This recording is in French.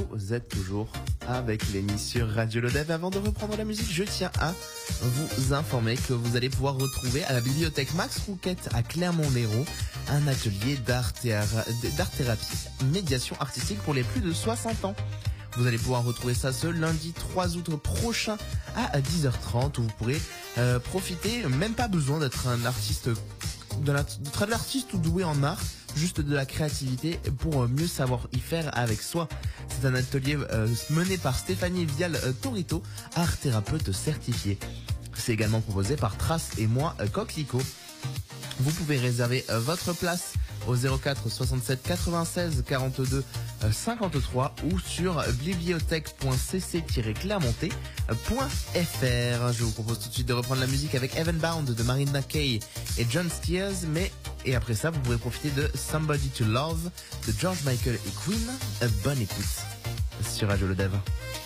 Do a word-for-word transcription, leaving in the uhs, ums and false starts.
vous êtes toujours avec Lenny sur Radio Le Dev. Avant de reprendre la musique, je tiens à vous informer que vous allez pouvoir retrouver à la bibliothèque Max Rouquette à Clermont-Lérault un atelier d'art thérapie, médiation artistique pour les plus de soixante ans. Vous allez pouvoir retrouver ça ce lundi trois août prochain à dix heures trente où vous pourrez euh, profiter, même pas besoin d'être un artiste, d'être un artiste ou doué en art, juste de la créativité pour mieux savoir y faire avec soi. C'est un atelier euh, mené par Stéphanie Vial euh, Torito, art thérapeute certifiée. C'est également proposé par Trace et moi, euh, Coquelicot. Vous pouvez réserver euh, votre place au zéro quatre soixante-sept quatre-vingt-seize quarante-deux cinquante-trois ou sur bibliothèque point c c tiret clermontais point f r. Je vous propose tout de suite de reprendre la musique avec Heaven Bound de Marina Kaye et John Steers, mais et après ça vous pourrez profiter de Somebody to Love de George Michael et Queen. Bonne écoute sur Radio Le Dev.